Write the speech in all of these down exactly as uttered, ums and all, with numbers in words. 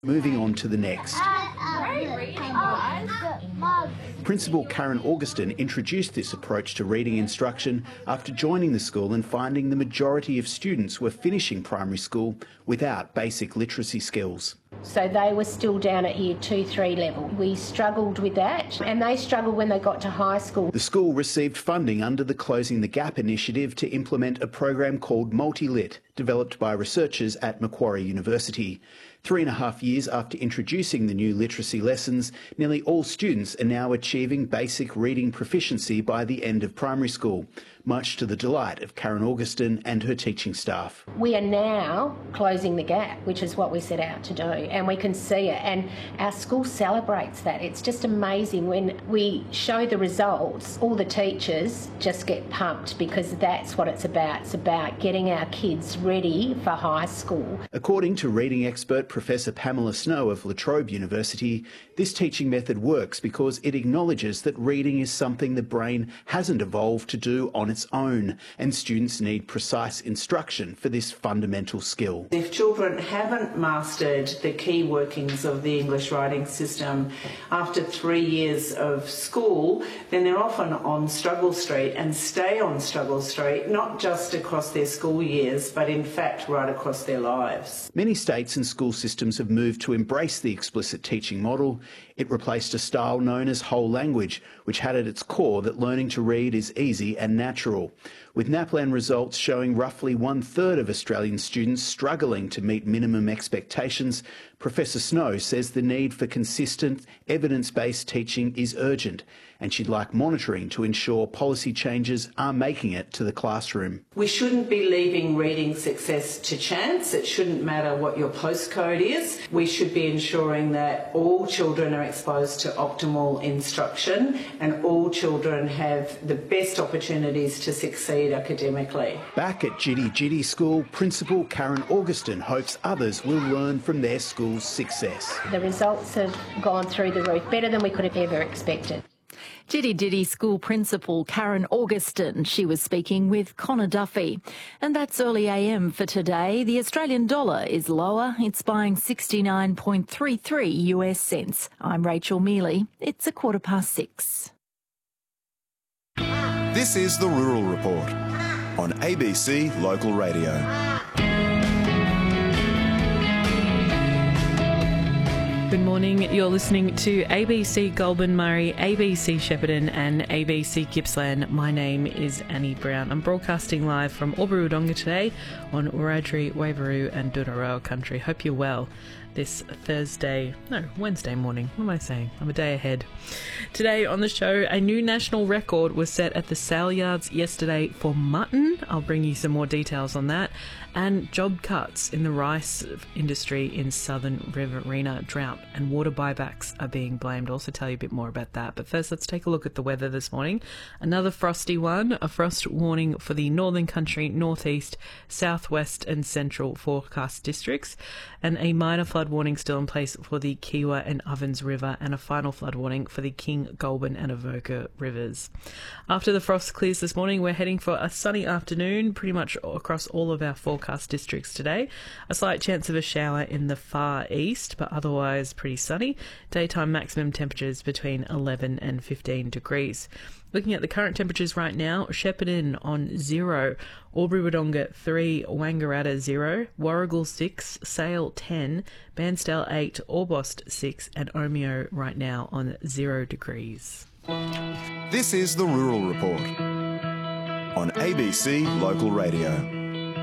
Moving on to the next. Principal Karen Augustin introduced this approach to reading instruction after joining the school and finding the majority of students were finishing primary school without basic literacy skills. So they were still down at year two, three level. We struggled with that, and they struggled when they got to high school. The school received funding under the Closing the Gap initiative to implement a program called MultiLit, developed by researchers at Macquarie University. Three and a half years after introducing the new literacy lessons, nearly all students are now achieving basic reading proficiency by the end of primary school, much to the delight of Karen Augustin and her teaching staff. We are now closing the gap, which is what we set out to do, and we can see it, and our school celebrates that. It's just amazing when we show the results. All the teachers just get pumped because that's what it's about. It's about getting our kids ready for high school. According to reading expert Professor Pamela Snow of La Trobe University, this teaching method works because it acknowledges that reading is something the brain hasn't evolved to do on its own, and students need precise instruction for this fundamental skill. If children haven't mastered the key workings of the English writing system after three years of school, then they're often on struggle street and stay on struggle street, not just across their school years, but in fact right across their lives. Many states and school systems have moved to embrace the explicit teaching model. It replaced a style known as whole language, which had at its core that learning to read is easy and natural. With NAPLAN results showing roughly one-third of Australian students struggling to meet minimum expectations, Professor Snow says the need for consistent, evidence-based teaching is urgent, and she'd like monitoring to ensure policy changes are making it to the classroom. We shouldn't be leaving reading success to chance. It shouldn't matter what your postcode is. We should be ensuring that all children are exposed to optimal instruction and all children have the best opportunities to succeed academically. Back at Jitty Jitty School, Principal Karen Augustin hopes others will learn from their school's success. The results have gone through the roof, better than we could have ever expected. Jitty Jitty School Principal Karen Augustin. She was speaking with Connor Duffy. And that's early A M for today. The Australian dollar is lower. It's buying sixty-nine point three three U S cents. I'm Rachel Mealy. It's a quarter past six. This is the Rural Report on A B C Local Radio. Good morning. You're listening to A B C Goulburn Murray, A B C Shepparton and A B C Gippsland. My name is Annie Brown. I'm broadcasting live from Albury-Wodonga today on Wiradjuri, Waveroo and Doonaroa country. Hope you're well this Thursday, no, Wednesday morning. What am I saying? I'm a day ahead. Today on the show, a new national record was set at the sale yards yesterday for mutton. I'll bring you some more details on that. And job cuts in the rice industry in southern Riverina. Drought and water buybacks are being blamed. I'll also tell you a bit more about that. But first, let's take a look at the weather this morning. Another frosty one, a frost warning for the northern country, northeast, southwest and central forecast districts, and a minor flood warning still in place for the Kiewa and Ovens River, and a final flood warning for the King, Goulburn and Avoca rivers. After the frost clears this morning, we're heading for a sunny afternoon pretty much across all of our forecast districts today. A slight chance of a shower in the far east, but otherwise pretty sunny. Daytime maximum temperatures between eleven and fifteen degrees. Looking at the current temperatures right now, Shepparton on zero, Albury-Wodonga three, Wangaratta zero, Warragul six, Sale ten, Bairnsdale eight, Orbost six and Omeo right now on zero degrees. This is the Rural Report on A B C Local Radio.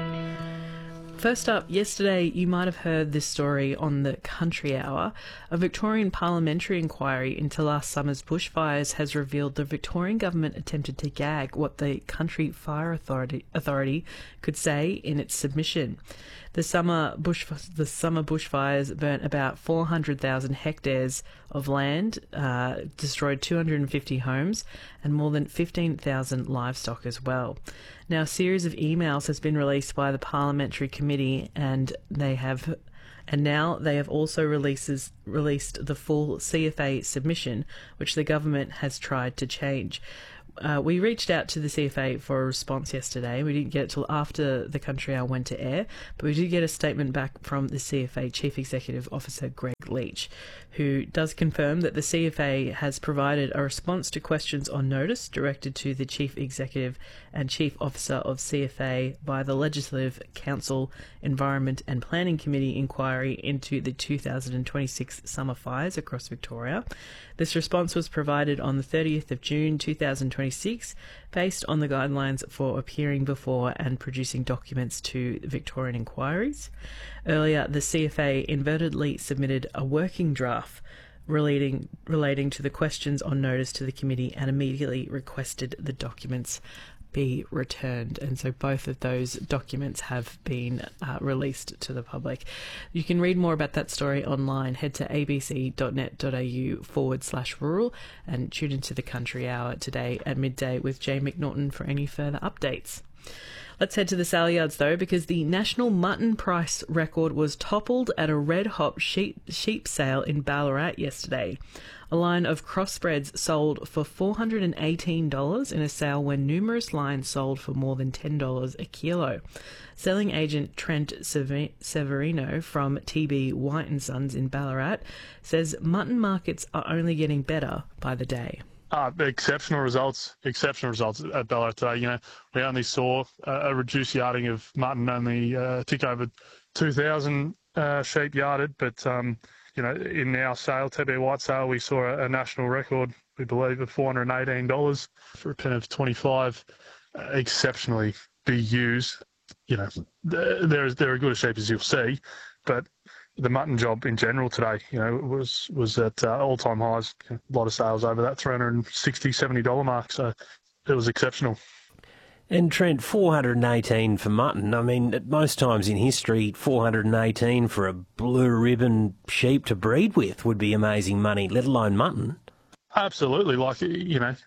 First up, yesterday you might have heard this story on the Country Hour. A Victorian parliamentary inquiry into last summer's bushfires has revealed the Victorian government attempted to gag what the Country Fire Authority, Authority could say in its submission. The summer bush the summer bushfires burnt about four hundred thousand hectares of land, uh, destroyed two hundred fifty homes, and more than fifteen thousand livestock as well. Now, a series of emails has been released by the Parliamentary Committee, and they have, and now they have also releases released the full C F A submission, which the government has tried to change. uh, we reached out to the C F A for a response yesterday. We didn't get it till after the Country Hour went to air, but we did get a statement back from the C F A Chief Executive Officer Greg Leach, who does confirm that the C F A has provided a response to questions on notice directed to the Chief Executive and Chief Officer of C F A by the Legislative Council Environment and Planning Committee inquiry into the two thousand twenty-six summer fires across Victoria. This response was provided on the thirtieth of June two thousand twenty-six based on the guidelines for appearing before and producing documents to Victorian inquiries. Earlier, the C F A inadvertently submitted a working draft relating relating to the questions on notice to the committee and immediately requested the documents be returned, and so both of those documents have been uh, released to the public. You can read more about that story online. Head to abc.net.au forward slash rural and tune into the Country Hour today at midday with Jay McNaughton for any further updates. Let's head to the sale yards though, because the national mutton price record was toppled at a red hot sheep, sheep sale in Ballarat yesterday. A line of crossbreds sold for four hundred eighteen dollars in a sale where numerous lines sold for more than ten dollars a kilo. Selling agent Trent Severino from T B White and Sons in Ballarat says mutton markets are only getting better by the day. Uh, exceptional results, exceptional results at Ballarat today. You know, we only saw a, a reduced yarding of mutton, only uh, tick over two thousand uh, sheep yarded, but um, you know, in our sale, T B White sale, we saw a, a national record, we believe, of four hundred eighteen dollars for a pen of twenty-five. Uh, exceptionally big ewes. You know, they're, they're as good a sheep as you'll see, but the mutton job in general today, you know, was was at uh, all-time highs. A lot of sales over that three hundred sixty dollars, seventy dollars mark, so it was exceptional. And Trent, four hundred eighteen for mutton. I mean, at most times in history, four hundred eighteen for a blue ribbon sheep to breed with would be amazing money, let alone mutton. Absolutely. Like, you know,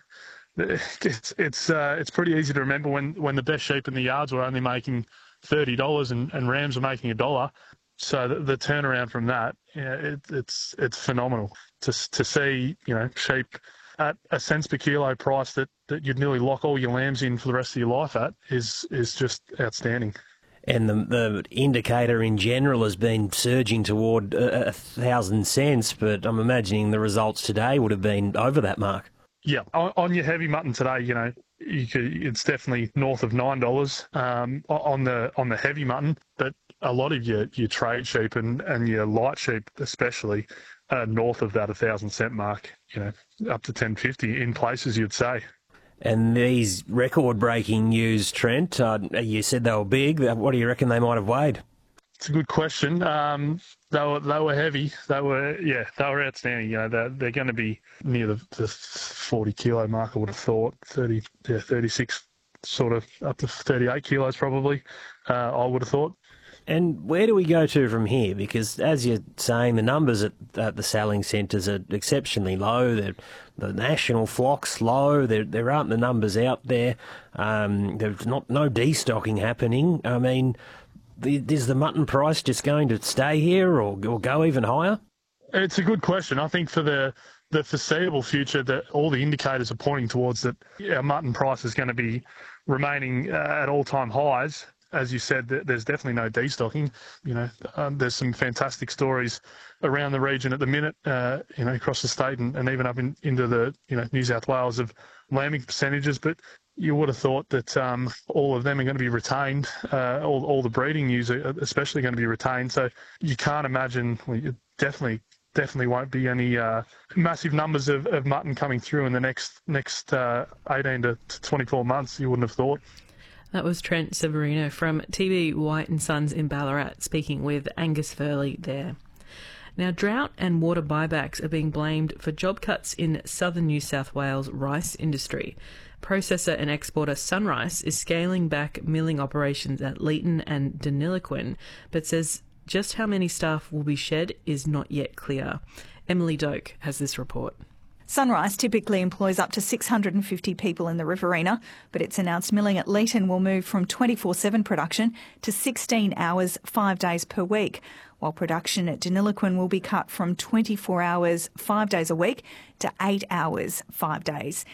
it's it's uh, it's pretty easy to remember when, when the best sheep in the yards were only making thirty dollars and, and rams were making a dollar. So the, the turnaround from that, yeah, it, it's it's phenomenal to to see, you know, sheep at a cents per kilo price that, that you'd nearly lock all your lambs in for the rest of your life at is is just outstanding. And the the indicator in general has been surging toward a, a thousand cents, but I'm imagining the results today would have been over that mark. Yeah, on, on your heavy mutton today, you know, you could, it's definitely north of nine dollars um, on the on the heavy mutton, but a lot of your, your trade sheep and, and your light sheep especially are north of that one thousand cent mark, you know, up to ten fifty in places, you'd say. And these record-breaking news, Trent, uh, you said they were big. What do you reckon they might have weighed? It's a good question. Um, they were they were heavy. They were yeah, they were outstanding. You know, they're, they're going to be near the, the forty kilo mark. I would have thought thirty, yeah, thirty-six, sort of up to thirty-eight kilos probably. Uh, I would have thought. And where do we go to from here? Because as you're saying, the numbers at, at the selling centres are exceptionally low. They're, the national flock's low. There, there aren't the numbers out there. Um, there's not no destocking happening. I mean, the, is the mutton price just going to stay here or, or go even higher? It's a good question. I think for the the foreseeable future, that all the indicators are pointing towards that our mutton price is going to be remaining uh, at all-time highs. As you said, there's definitely no destocking. You know, um, there's some fantastic stories around the region at the minute, uh, you know, across the state and, and even up in, into the, you know, New South Wales of lambing percentages. But you would have thought that um, all of them are going to be retained. Uh, all, all the breeding ewes are especially going to be retained. So you can't imagine, well, you definitely, definitely won't be any uh, massive numbers of, of mutton coming through in the next next uh, eighteen to twenty-four months. You wouldn't have thought. That was Trent Severino from T B White and Sons in Ballarat speaking with Angus Furley there. Now, drought and water buybacks are being blamed for job cuts in southern New South Wales rice industry. Processor and exporter Sunrice is scaling back milling operations at Leeton and Deniliquin, but says just how many staff will be shed is not yet clear. Emily Doak has this report. Sunrice typically employs up to six hundred fifty people in the Riverina, but it's announced milling at Leeton will move from twenty-four seven production to sixteen hours, five days per week, while production at Deniliquin will be cut from twenty-four hours, five days a week to eight hours, five days.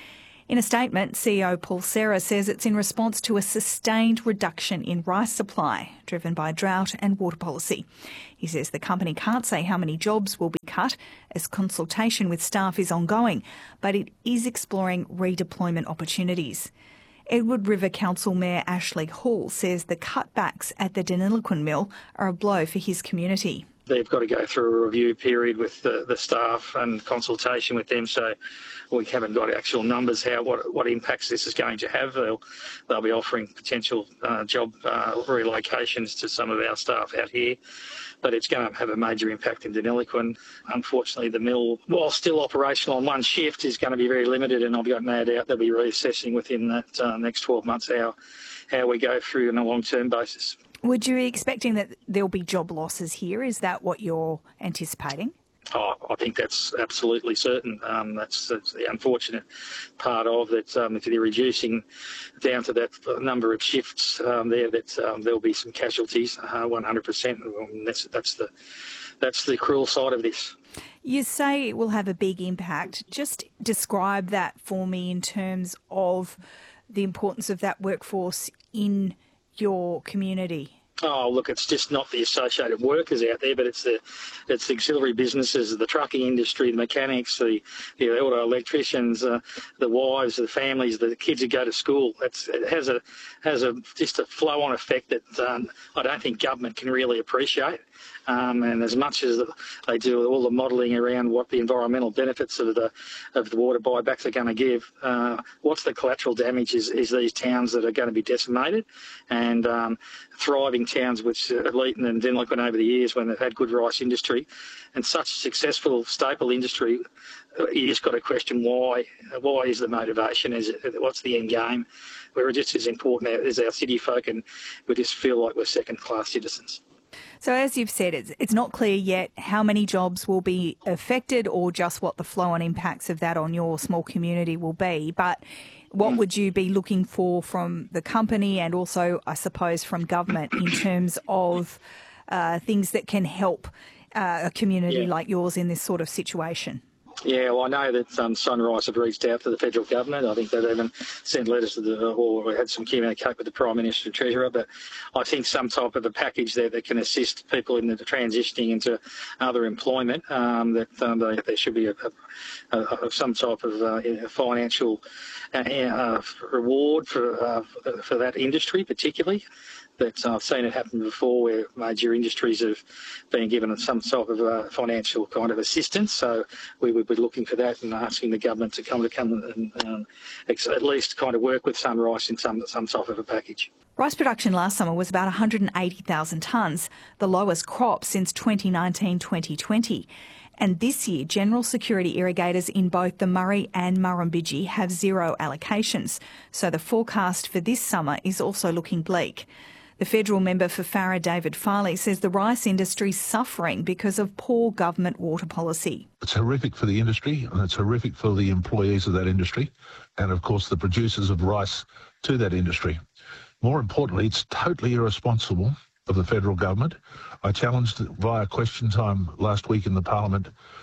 In a statement, C E O Paul Serra says it's in response to a sustained reduction in rice supply, driven by drought and water policy. He says the company can't say how many jobs will be cut as consultation with staff is ongoing, but it is exploring redeployment opportunities. Edward River Council Mayor Ashley Hall says the cutbacks at the Deniliquin mill are a blow for his community. They've got to go through a review period with the, the staff and consultation with them, so we haven't got actual numbers how what what impacts this is going to have. They'll they'll be offering potential uh, job uh, relocations to some of our staff out here, but it's going to have a major impact in Deniliquin. Unfortunately, the mill, while still operational on one shift, is going to be very limited, and I've got no doubt they'll be reassessing within that uh, next twelve months how how we go through on a long-term basis. Would you be expecting that there'll be job losses here? Is that what you're anticipating? Oh, I think that's absolutely certain. Um, that's, that's the unfortunate part of it. Um, if they're reducing down to that number of shifts um, there, that um, there'll be some casualties, uh, one hundred percent. And that's, that's, the, that's the cruel side of this. You say it will have a big impact. Just describe that for me in terms of the importance of that workforce in your community. Oh, look, it's just not the associated workers out there, but it's the it's the auxiliary businesses, the trucking industry, the mechanics, the, the auto electricians, uh, the wives, the families, the kids who go to school. It's, it has a has a just a flow-on effect that um, I don't think government can really appreciate. Um, and as much as they do all the modelling around what the environmental benefits of the of the water buybacks are going to give, uh, what's the collateral damage is, is these towns that are going to be decimated, and um, thriving towns which uh, Leeton and Deniliquin over the years when they've had good rice industry and such successful staple industry. You just got to question why. Why is the motivation? Is it, what's the end game? We're just as important as our city folk, and we just feel like we're second-class citizens. So as you've said, it's, it's not clear yet how many jobs will be affected or just what the flow-on impacts of that on your small community will be. But what would you be looking for from the company and also, I suppose, from government in terms of uh, things that can help uh, a community yeah. like yours in this sort of situation? Yeah, well, I know that um, Sunrise have reached out to the federal government. I think they've even sent letters to the, or had some communication with the Prime Minister and Treasurer. But I think some type of a package there that can assist people in the transitioning into other employment. Um, that um, they, there should be a, a, a, some type of uh, financial uh, uh, reward for uh, for that industry, particularly. That I've seen it happen before where major industries have been given some sort of uh, financial kind of assistance. So we would be looking for that and asking the government to come to come and um, at least kind of work with Sunrise in some some sort of a package. Rice production last summer was about one hundred eighty thousand tonnes, the lowest crop since twenty nineteen twenty twenty. And this year, general security irrigators in both the Murray and Murrumbidgee have zero allocations. So the forecast for this summer is also looking bleak. The federal member for Farrer, David Farley, says the rice industry is suffering because of poor government water policy. It's horrific for the industry and it's horrific for the employees of that industry and, of course, the producers of rice to that industry. More importantly, it's totally irresponsible of the federal government. I challenged via question time last week in the Parliament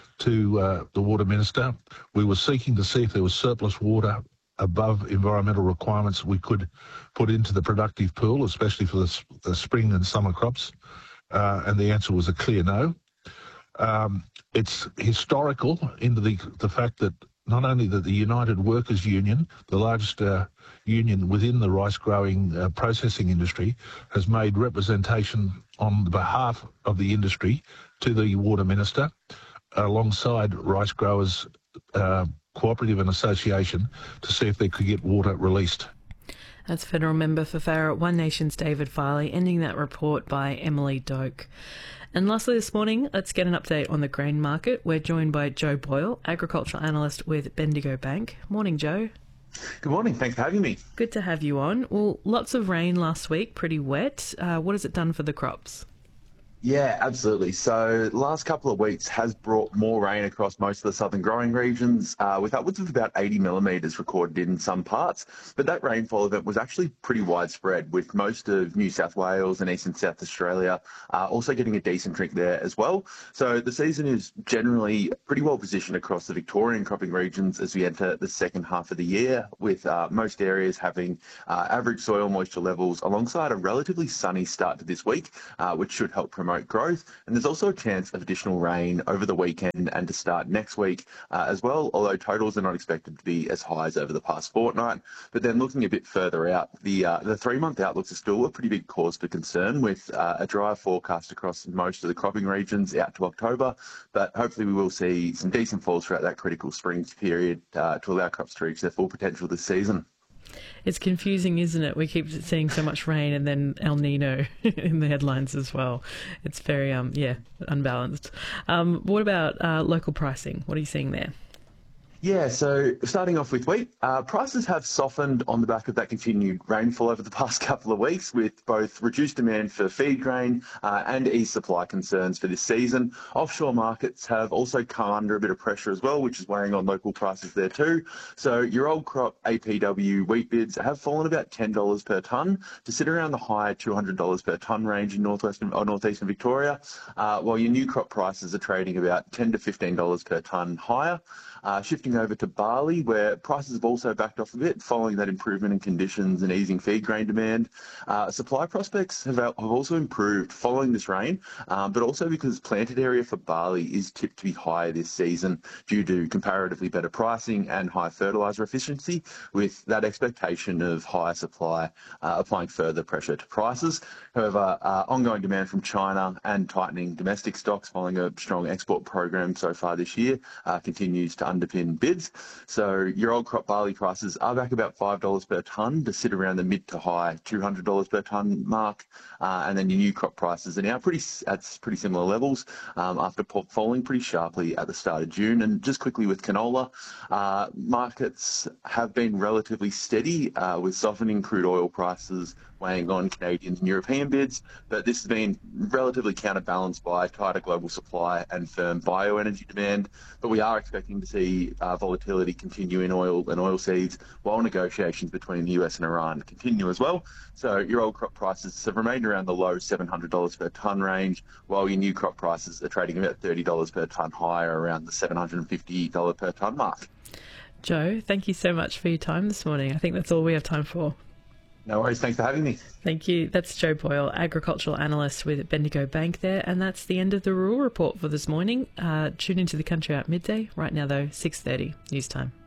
to uh, the Water Minister. We were seeking to see if there was surplus water above environmental requirements we could put into the productive pool, especially for the, the spring and summer crops, uh, and the answer was a clear no. Um, it's historical into the, the fact that not only that the United Workers Union, the largest uh, union within the rice-growing uh, processing industry, has made representation on behalf of the industry to the Water Minister, alongside rice growers uh, cooperative and association, to see if they could get water released. That's Federal Member for Farrer, One Nation's David Farley, ending that report by Emily Doak. And lastly this morning, let's get an update on the grain market. We're joined by Joe Boyle, agricultural analyst with Bendigo Bank. Morning, Joe. Good morning. Thanks for having me. Good to have you on. Well, lots of rain last week, pretty wet. Uh, what has it done for the crops? Yeah, absolutely. So the last couple of weeks has brought more rain across most of the southern growing regions, uh, with upwards of about eighty millimetres recorded in some parts. But that rainfall event was actually pretty widespread, with most of New South Wales and eastern South Australia uh, also getting a decent drink there as well. So the season is generally pretty well positioned across the Victorian cropping regions as we enter the second half of the year, with uh, most areas having uh, average soil moisture levels alongside a relatively sunny start to this week, uh, which should help promote growth. And there's also a chance of additional rain over the weekend and to start next week uh, as well, although totals are not expected to be as high as over the past fortnight. But then looking a bit further out, the uh, the three-month outlooks are still a pretty big cause for concern, with uh, a drier forecast across most of the cropping regions out to October. But hopefully we will see some decent falls throughout that critical spring period uh, to allow crops to reach their full potential this season. It's confusing, isn't it? We keep seeing so much rain and then El Nino in the headlines as well. It's very, um, yeah, unbalanced. Um, what about uh, local pricing? What are you seeing there? Yeah, so starting off with wheat, uh, prices have softened on the back of that continued rainfall over the past couple of weeks, with both reduced demand for feed grain uh, and eased supply concerns for this season. Offshore markets have also come under a bit of pressure as well, which is weighing on local prices there too. So your old crop A P W wheat bids have fallen about ten dollars per tonne to sit around the high two hundred dollars per tonne range in northwestern or northeastern Victoria, uh, while your new crop prices are trading about ten to fifteen dollars per tonne higher. Uh, shifting over to barley, where prices have also backed off a bit following that improvement in conditions and easing feed grain demand. Uh, supply prospects have, have also improved following this rain, um, but also because planted area for barley is tipped to be higher this season due to comparatively better pricing and high fertiliser efficiency, with that expectation of higher supply uh, applying further pressure to prices. However, uh, ongoing demand from China and tightening domestic stocks following a strong export program so far this year uh, continues to underpin bids. So your old crop barley prices are back about five dollars per tonne to sit around the mid to high two hundred dollars per tonne mark. Uh, and then your new crop prices are now pretty at pretty similar levels um, after falling pretty sharply at the start of June. And just quickly with canola, uh, markets have been relatively steady uh, with softening crude oil prices weighing on Canadian and European bids, but this has been relatively counterbalanced by tighter global supply and firm bioenergy demand. But we are expecting to see uh, volatility continue in oil and oilseeds, while negotiations between the U S and Iran continue as well. So your old crop prices have remained around the low seven hundred dollars per tonne range, while your new crop prices are trading about thirty dollars per tonne higher, around the seven hundred fifty dollars per tonne mark. Joe, thank you so much for your time this morning. I think that's all we have time for. No worries. Thanks for having me. Thank you. That's Joe Boyle, agricultural analyst with Bendigo Bank there. And that's the end of the Rural Report for this morning. Uh, tune into the country at midday. Right now, though, six thirty news time.